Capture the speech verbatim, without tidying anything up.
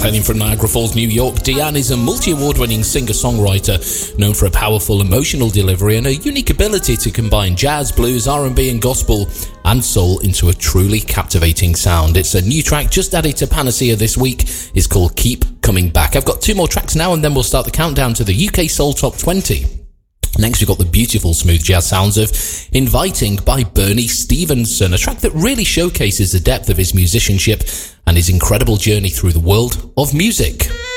Hailing from Niagara Falls, New York, Deanne is a multi-award winning singer-songwriter known for a powerful emotional delivery and a unique ability to combine jazz, blues, R and B and gospel and soul into a truly captivating sound. It's a new track just added to Panacea this week. It's called Keep Coming Back. I've got two more tracks now and then we'll start the countdown to the U K Soul Top twenty. Next, we've got the beautiful smooth jazz sounds of Inviting by Bernie Stevenson, a track that really showcases the depth of his musicianship and his incredible journey through the world of music.